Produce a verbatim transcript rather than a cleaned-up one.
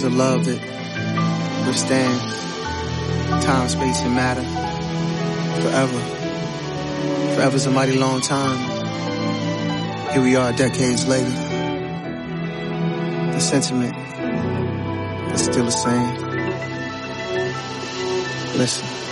a love that withstands time, space, and matter forever. Forever's a mighty long time. Here we are decades later. The sentiment is still the same. Listen.